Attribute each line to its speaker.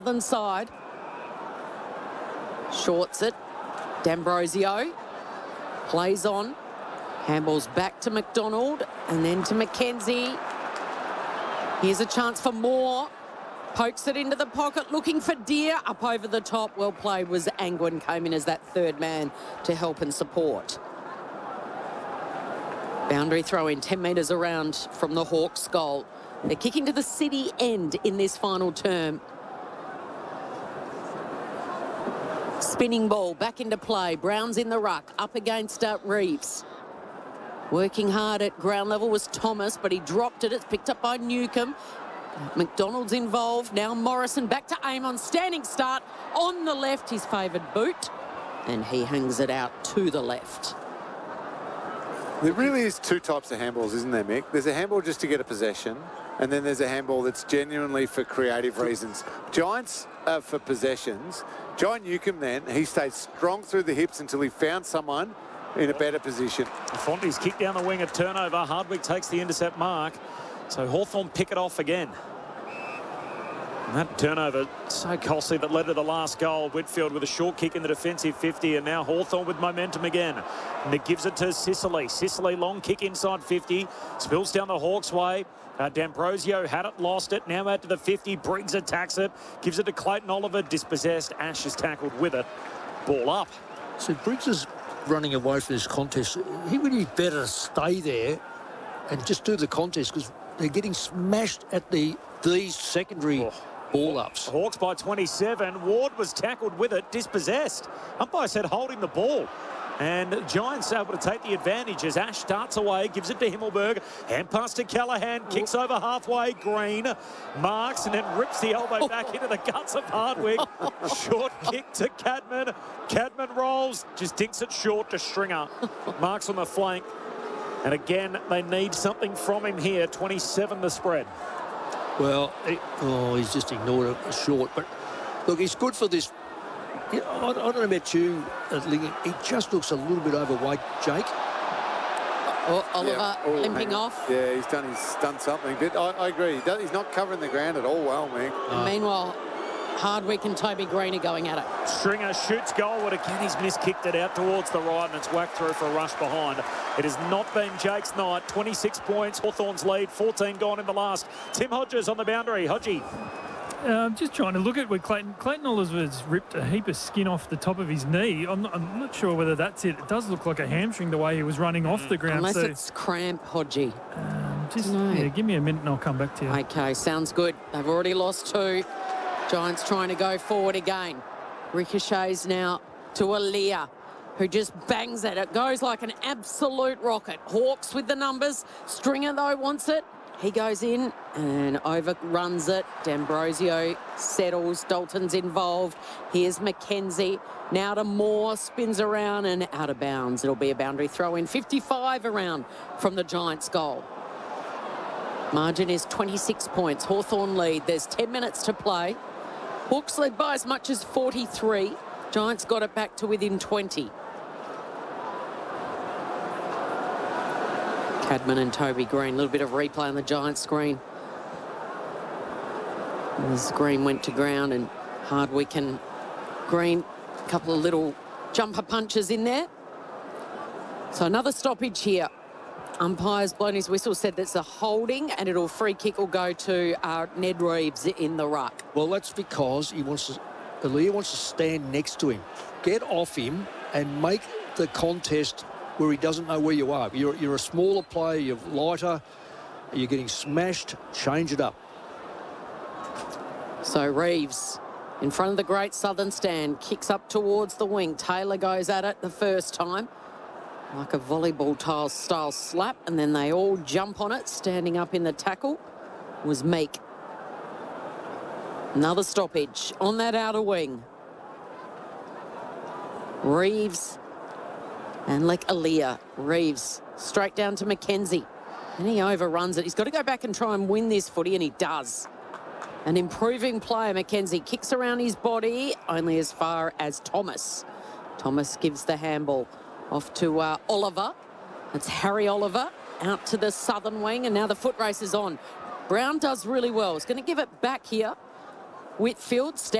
Speaker 1: southern side. Shorts it. D'Ambrosio plays on. Handball's back to McDonald and then to McKenzie. Here's a chance for more. Pokes it into the pocket, looking for Deer. Up over the top, well played was Angwin, came in as that third man to help and support. Boundary throw in 10 metres around from the Hawks' goal. They're kicking to the city end in this final term. Spinning ball back into play. Brown's in the ruck, up against Reeves. Working hard at ground level was Thomas, but he dropped it. It's picked up by Newcomb. McDonald's involved. Now Morrison back to Amon. Standing start on the left, his favoured boot. And he hangs it out to the left.
Speaker 2: There really is two types of handballs, isn't there, Mick? There's a handball just to get a possession, and then there's a handball that's genuinely for creative reasons. Giants for possessions. John Newcomb then, he stayed strong through the hips until he found someone in a better position.
Speaker 3: Fonte's kick down the wing, a turnover. Hardwick takes the intercept mark. So Hawthorn pick it off again. And that turnover so costly that led to the last goal. Whitfield with a short kick in the defensive 50, and now Hawthorn with momentum again. And it gives it to Sicily. Sicily long kick inside 50. Spills down the Hawks' way. D'Ambrosio had it, lost it. Now out to the 50. Briggs attacks it. Gives it to Clayton Oliver. Dispossessed. Ash is tackled with it. Ball up.
Speaker 4: So Briggs is running away from this contest. He would be better to stay there and just do the contest, because they're getting smashed at these secondary ball-ups.
Speaker 3: Hawks by 27. Ward was tackled with it, dispossessed. Umpire said holding the ball. And Giants able to take the advantage as Ash starts away, gives it to Himmelberg. Hand pass to Callaghan, kicks over halfway. Green marks and then rips the elbow back into the guts of Hardwick. Short kick to Cadman. Cadman rolls, just dinks it short to Stringer. Marks on the flank. And again, they need something from him here. 27 the spread.
Speaker 4: Well, he's just ignored it short. But look, he's good for this. I don't know about you, Lingy. He just looks a little bit overweight, Jake.
Speaker 1: Oliver limping off.
Speaker 2: Yeah, he's done something. But I agree. He's not covering the ground at all well, Mick.
Speaker 1: Meanwhile, Hardwick and Toby Green are going at it.
Speaker 3: Stringer shoots goal, but again he's miskicked it out towards the right, and it's whacked through for a rush behind. It has not been Jake's night. 26 points, Hawthorn's lead, 14 gone in the last. Tim Hodges on the boundary. Hodgie.
Speaker 5: I'm just trying to look at where Clayton Oliver's ripped a heap of skin off the top of his knee. I'm not sure whether that's it. It does look like a hamstring the way he was running off the ground.
Speaker 1: Unless it's cramp, Hodgie.
Speaker 5: Give me a minute and I'll come back to you.
Speaker 1: Okay, sounds good. They've already lost 2. Giants trying to go forward again. Ricochets now to Aaliyah, who just bangs at it. Goes like an absolute rocket. Hawks with the numbers. Stringer, though, wants it. He goes in and overruns it. D'Ambrosio settles. Dalton's involved. Here's McKenzie. Now to Moore. Spins around and out of bounds. It'll be a boundary throw in. 55 around from the Giants' goal. Margin is 26 points. Hawthorn lead. There's 10 minutes to play. Hawks led by as much as 43. Giants got it back to within 20. Cadman and Toby Green. A little bit of replay on the Giants screen. As Green went to ground and Hardwick and Green, a couple of little jumper punches in there. So another stoppage here. Umpire's blown his whistle, said that's a holding, and free kick will go to Ned Reeves in the ruck.
Speaker 4: Well, that's because Aaliyah wants to stand next to him. Get off him and make the contest where he doesn't know where you are. You're a smaller player, you're lighter, you're getting smashed, change it up.
Speaker 1: So Reeves in front of the Great Southern Stand, kicks up towards the wing. Taylor goes at it the first time, like a volleyball style slap, and then they all jump on it. Standing up in the tackle was Meek. Another stoppage on that outer wing. Reeves and Aaliyah. Reeves straight down to McKenzie, and he overruns it. He's got to go back and try and win this footy, and he does. An improving player, McKenzie, kicks around his body only as far as Thomas. Thomas gives the handball off to Oliver. That's Harry Oliver out to the southern wing, and now the foot race is on. Brown does really well. He's going to give it back here Whitfield